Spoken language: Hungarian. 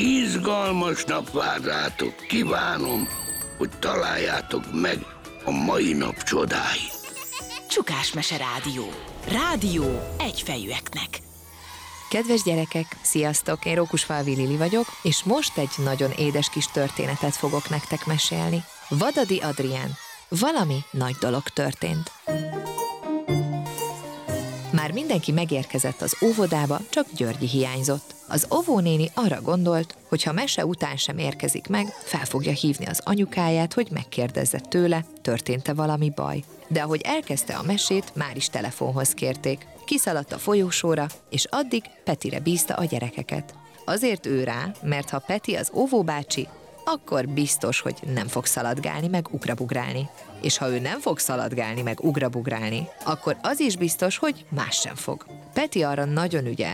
Izgalmas nap vár rátok, kívánom, hogy találjátok meg a mai nap csodái. Csukásmese Rádió. Rádió egyfejűeknek. Kedves gyerekek, sziasztok! Én Rókusfalvi Lili vagyok, és most egy nagyon édes kis történetet fogok nektek mesélni. Vadadi Adrián. Valami nagy dolog történt. Már mindenki megérkezett az óvodába, csak Györgyi hiányzott. Az óvónéni arra gondolt, hogy ha mese után sem érkezik meg, fel fogja hívni az anyukáját, hogy megkérdezze tőle, történt-e valami baj. De ahogy elkezdte a mesét, már is telefonhoz kérték. Kiszaladt a folyósóra, és addig Petire bízta a gyerekeket. Azért ő rá, mert ha Peti az óvóbácsi, akkor biztos, hogy nem fog szaladgálni meg ugrabugrálni. És ha ő nem fog szaladgálni meg ugrabugrálni, akkor az is biztos, hogy más sem fog. Peti arra nagyon ügyel,